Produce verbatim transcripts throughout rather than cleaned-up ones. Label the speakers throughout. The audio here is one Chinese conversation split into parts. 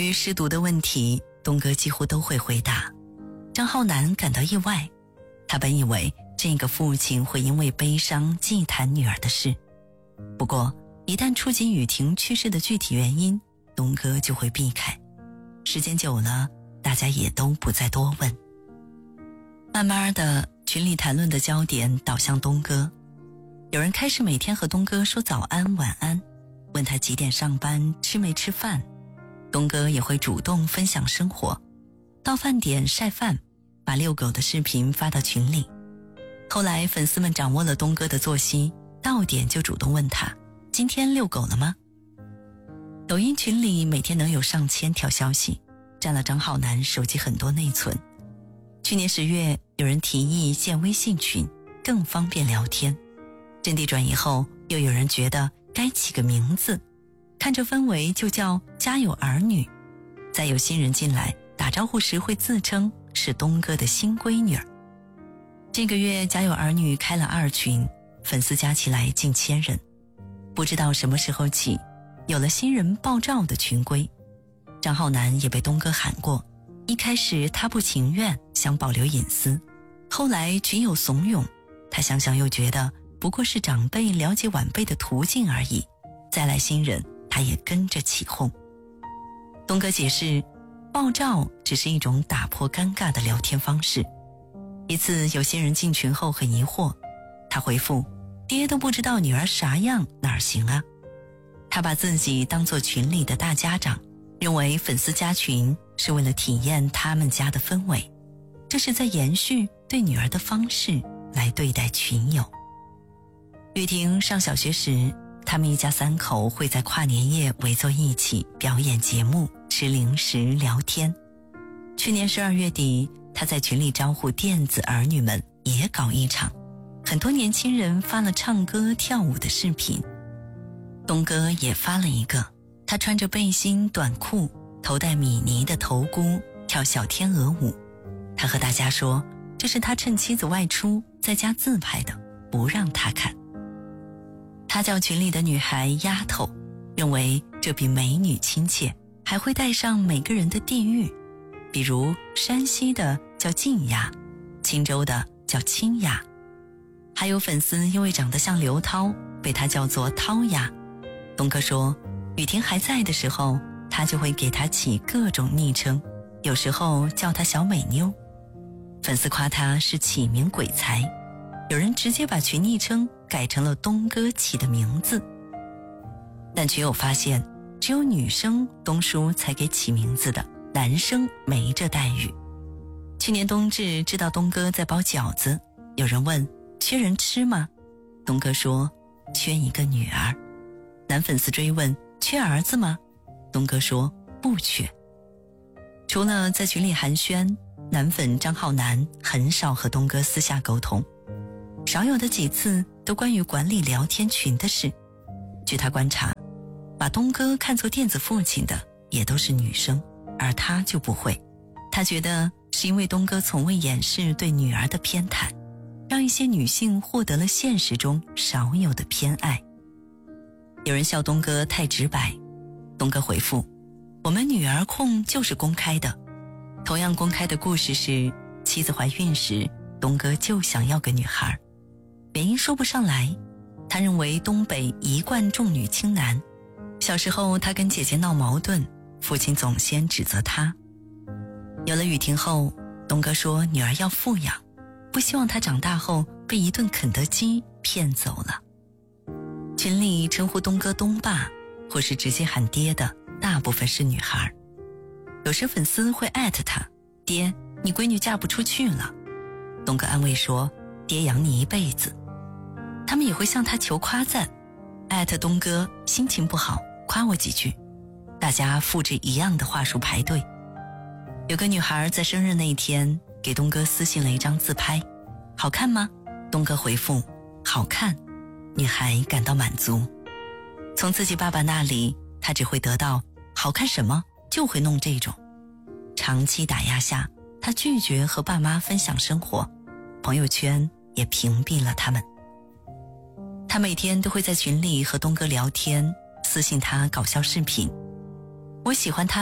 Speaker 1: 于失独的问题，东哥几乎都会回答。张浩南感到意外，他本以为这个父亲会因为悲伤忌谈女儿的事，不过一旦触及雨婷去世的具体原因，东哥就会避开。时间久了，大家也都不再多问。慢慢的，群里谈论的焦点导向东哥，有人开始每天和东哥说早安晚安，问他几点上班，吃没吃饭。东哥也会主动分享生活，到饭点晒饭，把遛狗的视频发到群里。后来粉丝们掌握了东哥的作息，到点就主动问他今天遛狗了吗？抖音群里每天能有上千条消息，占了张浩南手机很多内存。去年十月，有人提议建微信群，更方便聊天。阵地转移后，又有人觉得该起个名字，看这氛围就叫家有儿女。再有新人进来，打招呼时会自称是东哥的新闺女儿。这个月家有儿女开了二群，粉丝加起来近千人。不知道什么时候起，有了新人爆照的群规。张浩南也被东哥喊过，一开始他不情愿，想保留隐私，后来群友怂恿，他想想又觉得不过是长辈了解晚辈的途径而已，再来新人他也跟着起哄。东哥解释，爆照只是一种打破尴尬的聊天方式。一次有些人进群后很疑惑，他回复，爹都不知道女儿啥样哪儿行啊。他把自己当作群里的大家长，认为粉丝加群是为了体验他们家的氛围，这是在延续对女儿的方式来对待群友。雨婷上小学时，他们一家三口会在跨年夜围坐一起表演节目，吃零食聊天。去年十二月底，他在群里招呼电子儿女们也搞一场，很多年轻人发了唱歌跳舞的视频。东哥也发了一个，他穿着背心短裤，头戴米妮的头箍，跳小天鹅舞。他和大家说，这是他趁妻子外出在家自拍的，不让他看。他叫群里的女孩丫头，认为这比美女亲切，还会带上每个人的地域，比如山西的叫晋丫，青州的叫青丫。还有粉丝因为长得像刘涛，被他叫做涛丫。东哥说，雨婷还在的时候，他就会给她起各种昵称，有时候叫她小美妞。粉丝夸他是起名鬼才，有人直接把群昵称改成了东哥起的名字。但群友发现，只有女生东叔才给起名字的，男生没这待遇。去年冬至知道东哥在包饺子，有人问缺人吃吗？东哥说缺一个女儿。男粉丝追问缺儿子吗？东哥说不缺。除了在群里寒暄，男粉张浩南很少和东哥私下沟通，少有的几次都关于管理聊天群的事。据他观察，把东哥看作电子父亲的也都是女生，而他就不会。他觉得是因为东哥从未掩饰对女儿的偏袒，让一些女性获得了现实中少有的偏爱。有人笑东哥太直白，东哥回复，我们女儿控就是公开的。同样公开的故事是，妻子怀孕时，东哥就想要个女孩，原因说不上来，他认为东北一贯重女轻男。小时候他跟姐姐闹矛盾，父亲总先指责他。有了雨婷后，东哥说女儿要富养，不希望她长大后被一顿肯德基骗走了。群里称呼东哥东爸，或是直接喊爹的，大部分是女孩。有时粉丝会艾特他，爹，你闺女嫁不出去了。东哥安慰说，爹养你一辈子。他们也会向他求夸赞，艾特东哥心情不好，夸我几句。大家复制一样的话术排队。有个女孩在生日那一天给东哥私信了一张自拍，好看吗？东哥回复，好看。女孩感到满足。从自己爸爸那里，她只会得到好看什么，就会弄这种。长期打压下，她拒绝和爸妈分享生活，朋友圈也屏蔽了他们。她每天都会在群里和东哥聊天，私信他搞笑视频。我喜欢他，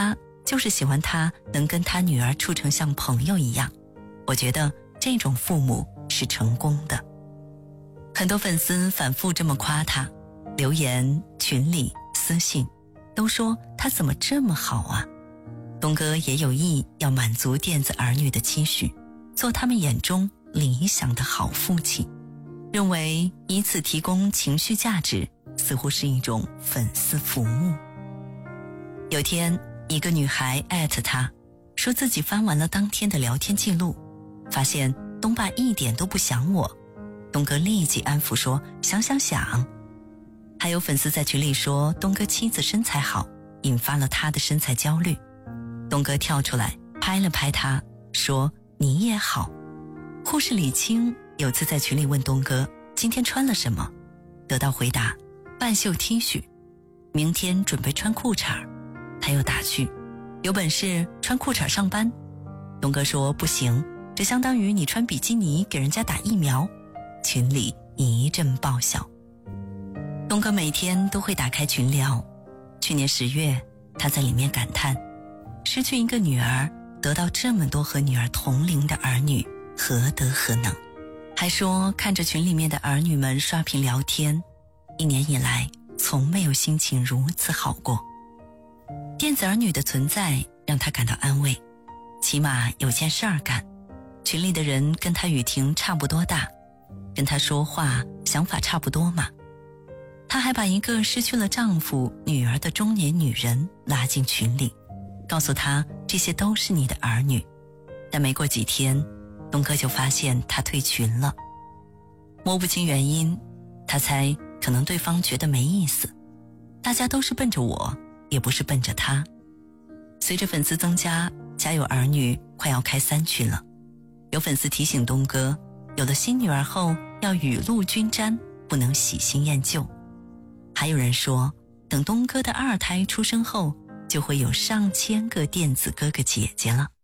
Speaker 1: 就是喜欢他能跟他女儿处成像朋友一样。我觉得这种父母是成功的。很多粉丝反复这么夸他，留言、群里、私信都说他怎么这么好啊。东哥也有意要满足电子儿女的期许，做他们眼中理想的好父亲，认为以此提供情绪价值似乎是一种粉丝服务。有天一个女孩艾特他，说自己翻完了当天的聊天记录，发现东爸一点都不想我。东哥立即安抚说想想想。还有粉丝在群里说东哥妻子身材好，引发了他的身材焦虑。东哥跳出来拍了拍他，说你也好。护士李青有次在群里问东哥今天穿了什么，得到回答半袖 T 恤，明天准备穿裤衩。他又打趣有本事穿裤衩上班。东哥说不行，这相当于你穿比基尼给人家打疫苗。群里一阵爆笑。东哥每天都会打开群聊，去年十月他在里面感叹，失去一个女儿，得到这么多和女儿同龄的儿女，何德何能。还说看着群里面的儿女们刷屏聊天，一年以来从没有心情如此好过。电子儿女的存在让他感到安慰，起码有件事儿干，群里的人跟他雨婷差不多大，跟他说话想法差不多嘛。他还把一个失去了丈夫女儿的中年女人拉进群里，告诉他这些都是你的儿女。但没过几天，东哥就发现他退群了，摸不清原因，他猜可能对方觉得没意思，大家都是奔着我，也不是奔着他。随着粉丝增加，家有儿女快要开三群了。有粉丝提醒东哥，有了新女儿后要雨露均沾，不能喜新厌旧。还有人说，等东哥的二胎出生后，就会有上千个电子哥哥姐姐了。